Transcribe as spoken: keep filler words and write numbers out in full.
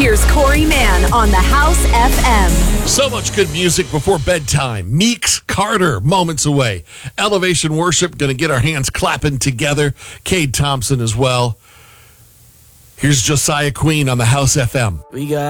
Here's Corey Mann on the House F M. So much good music before bedtime. Meeks, Carter, moments away. Elevation Worship, going to get our hands clapping together. Cade Thompson as well. Here's Josiah Queen on the House F M. We got